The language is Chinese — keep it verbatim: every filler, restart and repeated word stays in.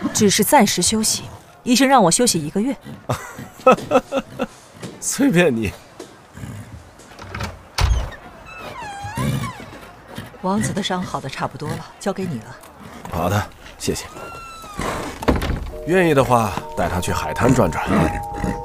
只是暂时休息，医生让我休息一个月。 随便你。 王子的伤好的差不多了，交给你了。 好的，谢谢。愿意的话，带他去海滩转转。